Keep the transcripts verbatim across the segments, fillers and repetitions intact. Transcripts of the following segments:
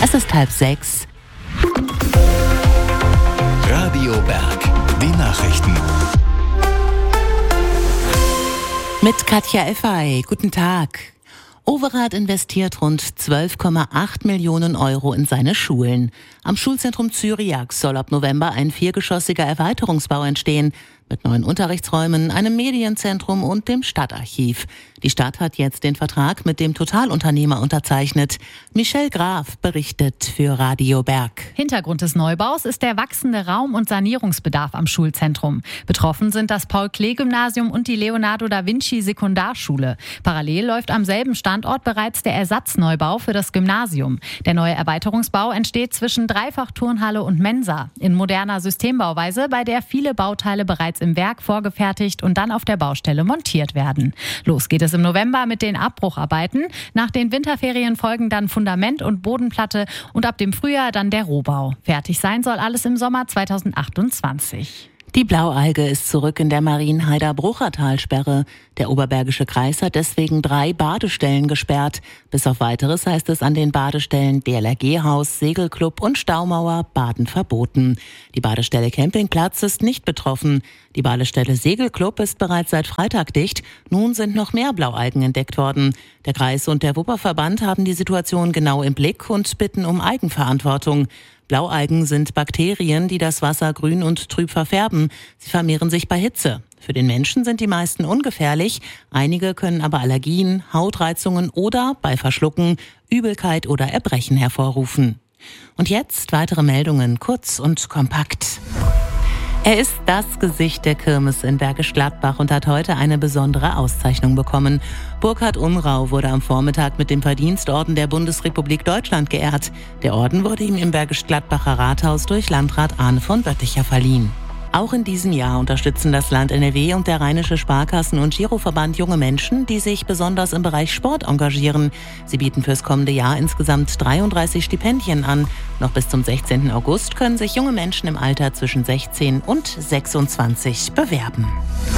Es ist halb sechs. Radio Berg, die Nachrichten. Mit Katja Effay. Guten Tag. Overath investiert rund zwölf Komma acht Millionen Euro in seine Schulen. Am Schulzentrum Zyriac soll ab November ein viergeschossiger Erweiterungsbau entstehen. Mit neuen Unterrichtsräumen, einem Medienzentrum und dem Stadtarchiv. Die Stadt hat jetzt den Vertrag mit dem Totalunternehmer unterzeichnet. Michelle Graf berichtet für Radio Berg. Hintergrund des Neubaus ist der wachsende Raum- und Sanierungsbedarf am Schulzentrum. Betroffen sind das Paul-Klee-Gymnasium und die Leonardo-da-Vinci-Sekundarschule. Parallel läuft am selben Standort bereits der Ersatzneubau für das Gymnasium. Der neue Erweiterungsbau entsteht zwischen Dreifachturnhalle und Mensa in moderner Systembauweise, bei der viele Bauteile bereits im Werk vorgefertigt und dann auf der Baustelle montiert werden. Los geht es im November mit den Abbrucharbeiten. Nach den Winterferien folgen dann Fundament und Bodenplatte und ab dem Frühjahr dann der Rohbau. Fertig sein soll alles im Sommer zweitausendachtundzwanzig. Die Blaualge ist zurück in der Marienheider Bruchertalsperre. Der Oberbergische Kreis hat deswegen drei Badestellen gesperrt. Bis auf Weiteres heißt es an den Badestellen D L R G-Haus, Segelclub und Staumauer Baden verboten. Die Badestelle Campingplatz ist nicht betroffen. Die Badestelle Segelclub ist bereits seit Freitag dicht. Nun sind noch mehr Blaualgen entdeckt worden. Der Kreis und der Wupperverband haben die Situation genau im Blick und bitten um Eigenverantwortung. Blaualgen sind Bakterien, die das Wasser grün und trüb verfärben. Sie vermehren sich bei Hitze. Für den Menschen sind die meisten ungefährlich. Einige können aber Allergien, Hautreizungen oder bei Verschlucken Übelkeit oder Erbrechen hervorrufen. Und jetzt weitere Meldungen, kurz und kompakt. Er ist das Gesicht der Kirmes in Bergisch Gladbach und hat heute eine besondere Auszeichnung bekommen. Burkhard Unrau wurde am Vormittag mit dem Verdienstorden der Bundesrepublik Deutschland geehrt. Der Orden wurde ihm im Bergisch Gladbacher Rathaus durch Landrat Arne von Bötticher verliehen. Auch in diesem Jahr unterstützen das Land N R W und der Rheinische Sparkassen- und Giroverband junge Menschen, die sich besonders im Bereich Sport engagieren. Sie bieten fürs kommende Jahr insgesamt dreiunddreißig Stipendien an. Noch bis zum sechzehnten August können sich junge Menschen im Alter zwischen sechzehn und sechsundzwanzig bewerben.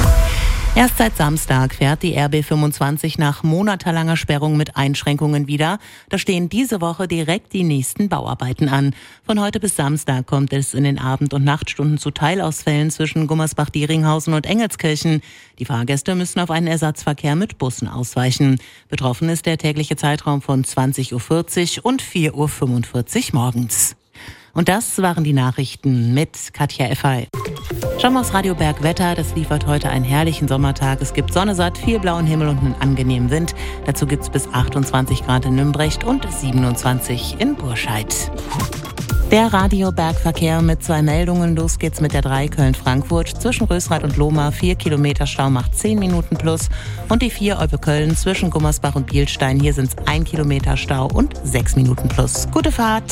Erst seit Samstag fährt die R B fünfundzwanzig nach monatelanger Sperrung mit Einschränkungen wieder. Da stehen diese Woche direkt die nächsten Bauarbeiten an. Von heute bis Samstag kommt es in den Abend- und Nachtstunden zu Teilausfällen zwischen Gummersbach-Dieringhausen und Engelskirchen. Die Fahrgäste müssen auf einen Ersatzverkehr mit Bussen ausweichen. Betroffen ist der tägliche Zeitraum von zwanzig Uhr vierzig und vier Uhr fünfundvierzig morgens. Und das waren die Nachrichten mit Katja Effay. Schauen wir aufs Radio Berg Wetter. Das liefert heute einen herrlichen Sommertag. Es gibt Sonne satt, viel blauen Himmel und einen angenehmen Wind. Dazu gibt es bis achtundzwanzig Grad in Nümbrecht und siebenundzwanzig in Burscheid. Der Radio Bergverkehr mit zwei Meldungen. Los geht's mit der drei Köln-Frankfurt. Zwischen Rösrath und Lohmar vier Kilometer Stau macht zehn Minuten plus. Und die vier Olpe-Köln zwischen Gummersbach und Bielstein. Hier sind's ein Kilometer Stau und sechs Minuten plus. Gute Fahrt!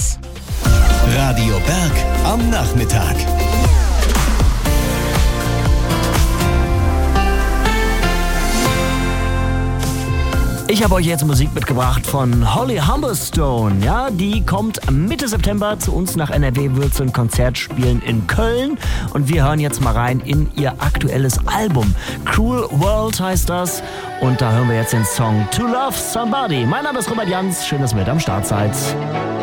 Radio Berg am Nachmittag. Ich habe euch jetzt Musik mitgebracht von Holly Humberstone. Ja, die kommt Mitte September zu uns nach N R W, wird so ein Konzert spielen in Köln. Und wir hören jetzt mal rein in ihr aktuelles Album. Cruel World heißt das. Und da hören wir jetzt den Song To Love Somebody. Mein Name ist Robert Jans. Schön, dass ihr mit am Start seid.